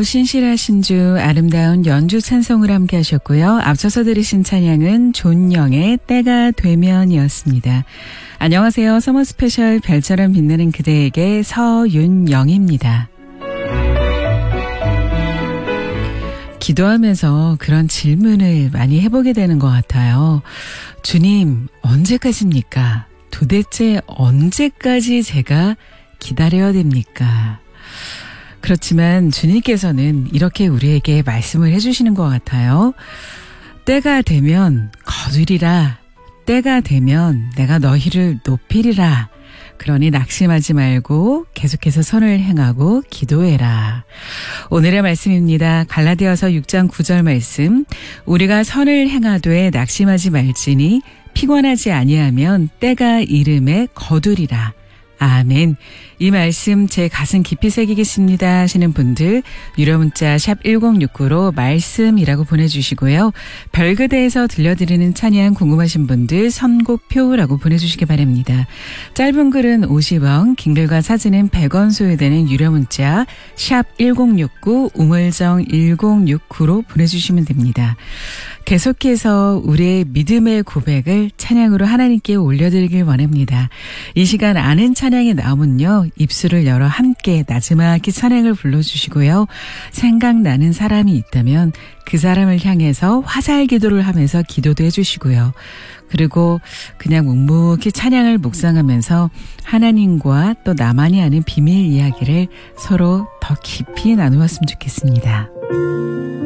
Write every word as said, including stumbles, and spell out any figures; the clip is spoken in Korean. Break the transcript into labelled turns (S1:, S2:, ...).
S1: 신실하 신주 아름다운 연주 찬송을 함께 하셨고요. 앞서서 들으신 찬양은 존영의 때가 되면이었습니다. 안녕하세요. 서머 스페셜 별처럼 빛나는 그대에게 서윤영입니다. 기도하면서 그런 질문을 많이 해보게 되는 것 같아요. 주님, 언제까지입니까? 도대체 언제까지 제가 기다려야 됩니까? 그렇지만 주님께서는 이렇게 우리에게 말씀을 해주시는 것 같아요. 때가 되면 거두리라. 때가 되면 내가 너희를 높이리라. 그러니 낙심하지 말고 계속해서 선을 행하고 기도해라. 오늘의 말씀입니다. 갈라디아서 육 장 구 절 말씀. 우리가 선을 행하되 낙심하지 말지니 피곤하지 아니하면 때가 이름에 거두리라. 아멘. 이 말씀 제 가슴 깊이 새기겠습니다 하시는 분들 유료 문자 샵 일공육구로 말씀이라고 보내주시고요. 별그대에서 들려드리는 찬양 궁금하신 분들 선곡표라고 보내주시기 바랍니다. 짧은 글은 오십 원, 긴 글과 사진은 백 원 소요되는 유료 문자 샵 일공육구 우물정 일공육구로 보내주시면 됩니다. 계속해서 우리의 믿음의 고백을 찬양으로 하나님께 올려드리길 원합니다. 이 시간 아는 찬양이 나오면요. 입술을 열어 함께 나지막히 찬양을 불러주시고요. 생각나는 사람이 있다면 그 사람을 향해서 화살 기도를 하면서 기도도 해주시고요. 그리고 그냥 묵묵히 찬양을 묵상하면서 하나님과 또 나만이 아는 비밀 이야기를 서로 더 깊이 나누었으면 좋겠습니다.